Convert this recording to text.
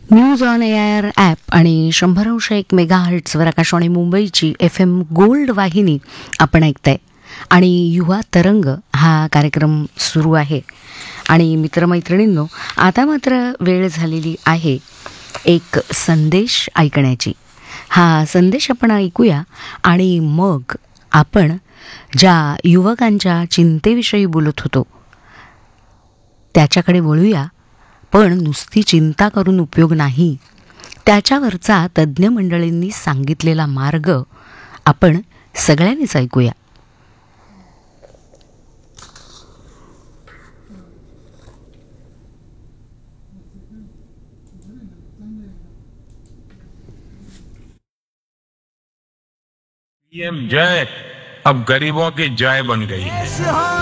News on air app आणि 100.1 मेगाहर्ट्झवर आकाशवाणी मुंबईची FM gold वाहिनी आपण ऐकताय आणि युवा तरंग हा कार्यक्रम सुरू आहे. आणि मित्रमैत्रिणींनो, आता मात्र वेळ झालेली आहे एक संदेश ऐकण्याची. हा संदेश आपण ऐकूया आणि मग आपण ज्या युवकांच्या चिंतेविषयी बोलत होतो त्याच्याकडे वळूया. पण नुसती चिंता करून उपयोग नाही, त्याच्यावरचा तज्ज्ञ मंडळींनी सांगितलेला मार्ग आपण सगळ्यांनीच ऐकूया. पीएम जय अब गरीबों की जय बन गई है.